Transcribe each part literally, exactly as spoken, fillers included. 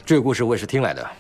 这个故事我也是听来的，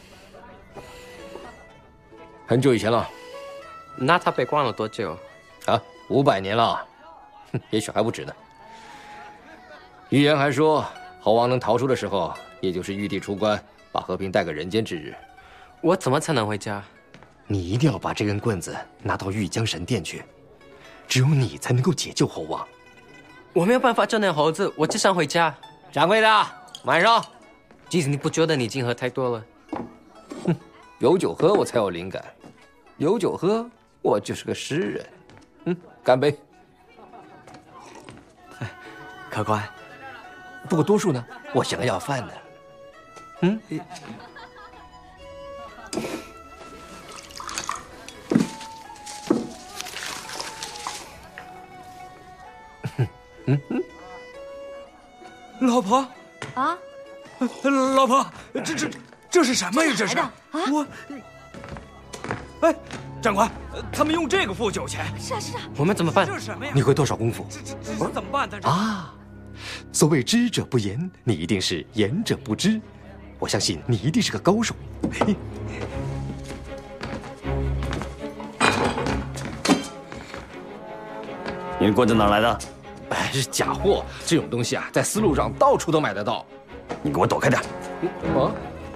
很久以前了。 那他被关了多久？ 啊，五百年了，哼，也许还不止呢。预言还说，猴王能逃出的时候，也就是玉帝出关，把和平带给人间之日。 我怎么才能回家？ 你一定要把这根棍子拿到玉江神殿去，只有你才能够解救猴王。 我没有办法救那猴子，我只想回家。 掌柜的，晚上。 其实你不觉得你已经喝太多了？ 哼，有酒喝我才有灵感，有酒喝我就是个诗人。嗯，干杯。 客官， 不过多数呢，我想要饭呢。嗯。 嗯嗯，老婆啊， 老婆，这这这是什么呀？这是啊！ 我，哎，长官，他们用这个付酒钱。 是啊是啊。 我们怎么办？ 这是什么呀？ 你会多少功夫？ 这这这怎么办呢？ 啊，所谓知者不言，你一定是言者不知。我相信你一定是个高手。嘿， 你的棍子哪来的？ 哎，是假货，这种东西啊，在丝路上到处都买得到。 你给我躲开点！ 啊！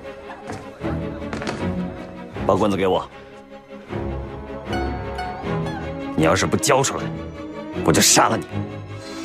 把棍子给我！你要是不交出来，我就杀了你！